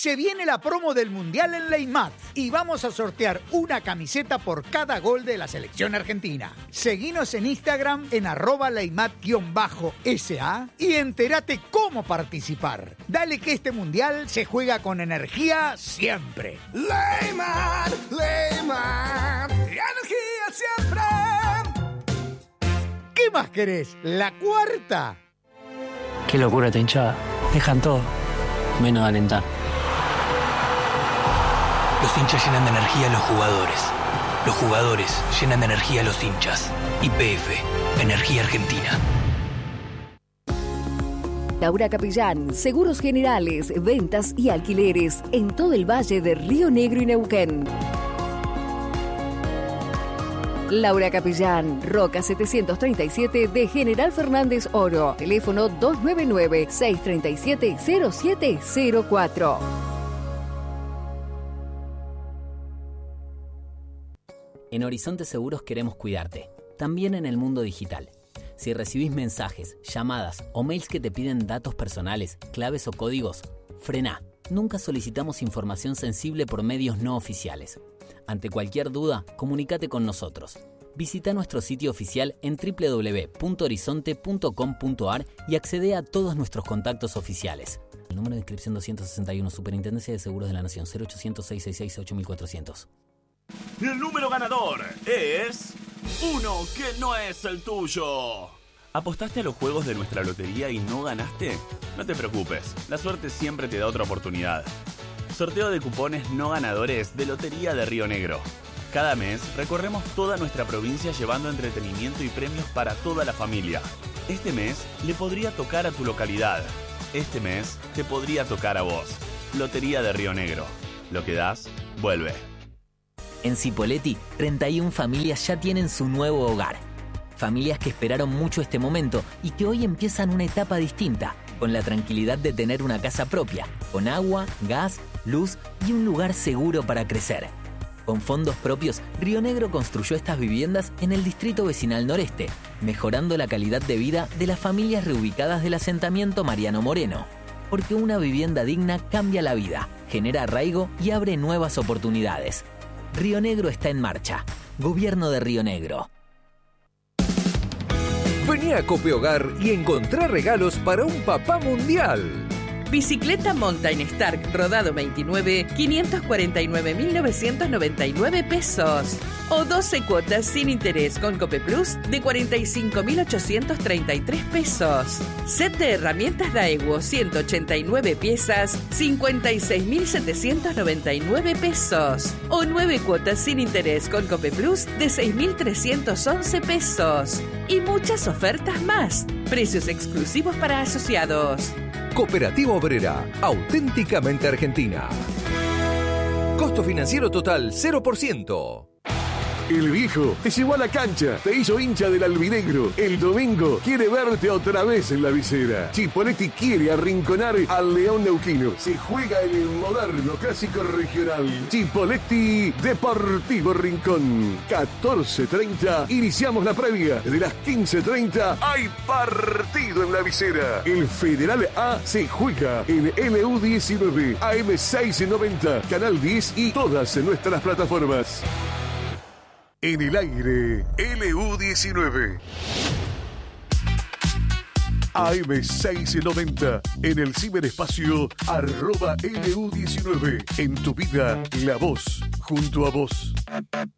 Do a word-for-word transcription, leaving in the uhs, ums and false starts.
Se viene la promo del Mundial en Leimat y vamos a sortear una camiseta por cada gol de la selección argentina. Seguinos en Instagram en arroba Leimat-sa y entérate cómo participar. Dale que este Mundial se juega con energía siempre. Leimat, Leimat, energía siempre. ¿Qué más querés? ¿La cuarta? Qué locura esta hinchada. Dejan todo, menos alentar. Los hinchas llenan de energía a los jugadores. Los jugadores llenan de energía a los hinchas. Y P F, Energía Argentina. Laura Capellán, Seguros Generales, Ventas y Alquileres en todo el Valle de Río Negro y Neuquén. Laura Capellán, Roca setecientos treinta y siete de General Fernández Oro. Teléfono dos nueve nueve, seis tres siete, cero siete cero cuatro. En Horizonte Seguros queremos cuidarte, también en el mundo digital. Si recibís mensajes, llamadas o mails que te piden datos personales, claves o códigos, frená. Nunca solicitamos información sensible por medios no oficiales. Ante cualquier duda, comunícate con nosotros. Visita nuestro sitio oficial en doble u doble u doble u punto horizonte punto com punto a r y accede a todos nuestros contactos oficiales. El número de inscripción doscientos sesenta y uno, Superintendencia de Seguros de la Nación, cero ochocientos, seiscientos sesenta y seis, ocho mil cuatrocientos. El número ganador es uno que no es el tuyo. ¿Apostaste a los juegos de nuestra lotería y no ganaste? No te preocupes, la suerte siempre te da otra oportunidad. Sorteo de cupones no ganadores de Lotería de Río Negro. Cada mes recorremos toda nuestra provincia llevando entretenimiento y premios para toda la familia. Este mes le podría tocar a tu localidad. Este mes te podría tocar a vos. Lotería de Río Negro. Lo que das, vuelve. En Cipolletti, treinta y una familias ya tienen su nuevo hogar. Familias que esperaron mucho este momento y que hoy empiezan una etapa distinta, con la tranquilidad de tener una casa propia, con agua, gas, luz y un lugar seguro para crecer. Con fondos propios, Río Negro construyó estas viviendas en el distrito vecinal noreste, mejorando la calidad de vida de las familias reubicadas del asentamiento Mariano Moreno. Porque una vivienda digna cambia la vida, genera arraigo y abre nuevas oportunidades. Río Negro está en marcha. Gobierno de Río Negro. Vení a Cope Hogar y encontrá regalos para un papá mundial. Bicicleta Mountain Stark Rodado veintinueve, quinientos cuarenta y nueve mil novecientos noventa y nueve pesos. O doce cuotas sin interés con Cope Plus de cuarenta y cinco mil ochocientos treinta y tres pesos. Set de herramientas Daewoo ciento ochenta y nueve piezas, cincuenta y seis mil setecientos noventa y nueve pesos. O nueve cuotas sin interés con Cope Plus de seis mil trescientos once pesos. Y muchas ofertas más. Precios exclusivos para asociados. Cooperativa Obrera, auténticamente argentina. Costo financiero total cero por ciento. El viejo te llevó a la cancha, te hizo hincha del albinegro. El domingo quiere verte otra vez en la visera. Chipolletti quiere arrinconar al León Neuquino. Se juega en el moderno clásico regional. Chipolletti Deportivo Rincón. catorce treinta. Iniciamos la previa. De las quince treinta hay partido en la visera. El Federal A se juega en L U diecinueve, A M seiscientos noventa, Canal diez y todas nuestras plataformas. En el aire, L U diecinueve. A M seiscientos noventa. En el ciberespacio, arroba L U diecinueve. En tu vida, la voz, junto a vos.